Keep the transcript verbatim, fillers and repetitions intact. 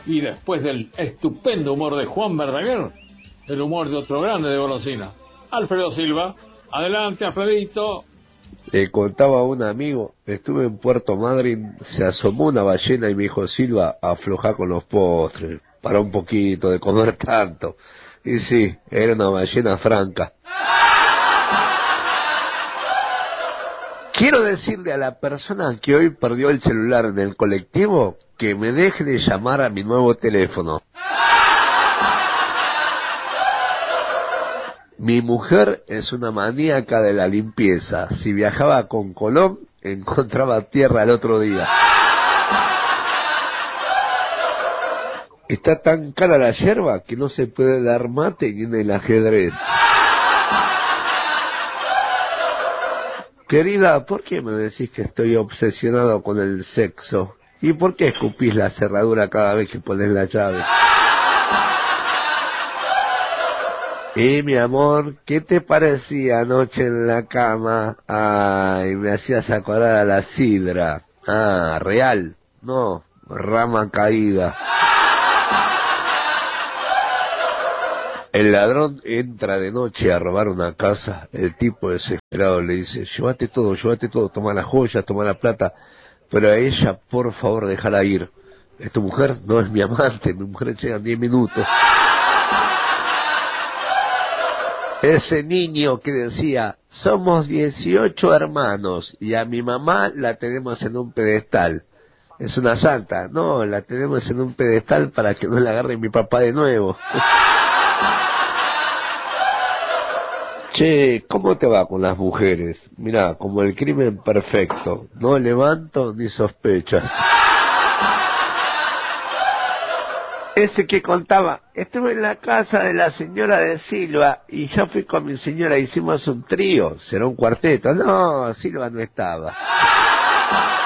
Y después del estupendo humor de Juan Verdaguer, el humor de otro grande de golosina, Alfredo Silva. Adelante, Alfredito. Le contaba a un amigo, estuve en Puerto Madryn, se asomó una ballena y me dijo: Silva, aflojá con los postres, para un poquito de comer tanto. Y sí, era una ballena franca. Quiero decirle a la persona que hoy perdió el celular en el colectivo que me deje de llamar a mi nuevo teléfono. Mi mujer es una maníaca de la limpieza. Si viajaba con Colón, encontraba tierra al otro día. Está tan cara la yerba que no se puede dar mate ni en el ajedrez. Querida, ¿por qué me decís que estoy obsesionado con el sexo? ¿Y por qué escupís la cerradura cada vez que pones la llave? Y mi amor, ¿qué te parecía anoche en la cama? Ay, me hacías acordar a la sidra. Ah, real, no, rama caída. El ladrón entra de noche a robar una casa. El tipo desesperado le dice: llévate todo, llévate todo, toma las joyas, toma la plata, pero a ella, por favor, déjala ir. ¿Es tu mujer? No, es mi amante, mi mujer llega en diez minutos. Ese niño que decía: somos dieciocho hermanos y a mi mamá la tenemos en un pedestal. Es una santa. No, la tenemos en un pedestal para que no la agarre mi papá de nuevo. Che, ¿cómo te va con las mujeres? Mirá, como el crimen perfecto. No levanto ni sospechas. Ese que contaba: estuve en la casa de la señora de Silva y yo fui con mi señora, hicimos un trío. ¿Será un cuarteto? No, Silva no estaba.